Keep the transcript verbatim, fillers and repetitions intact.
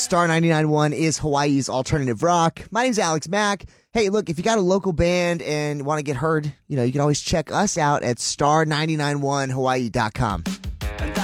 Star ninety-nine point one is Hawaii's alternative rock. My name's Alex Mack. Hey, look, if you got a local band and want to get heard, you know, you can always check us out at star nine nine one hawaii dot com.